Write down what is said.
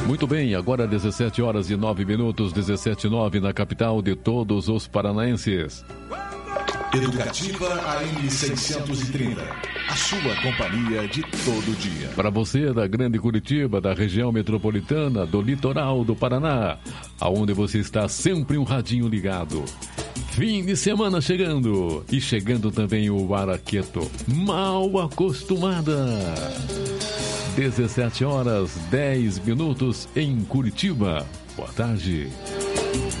Muito bem, agora 17 horas e 9 minutos, 17:09 na capital de todos os paranaenses. Educativa AM 630, a sua companhia de todo dia. Para você da Grande Curitiba, da região metropolitana, do litoral do Paraná, aonde você está sempre um radinho ligado. Fim de semana chegando, e chegando também o Araqueto, mal acostumada. 17 horas 10 minutos em Curitiba. Boa tarde.